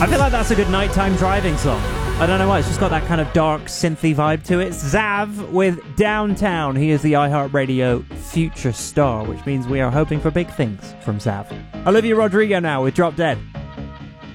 I feel like that's a good nighttime driving song. I don't know why, it's just got that kind of dark synthy vibe to it. Zav with Downtown. He is the iHeartRadio future star, which means we are hoping for big things from Zav. Olivia Rodrigo now with Drop Dead.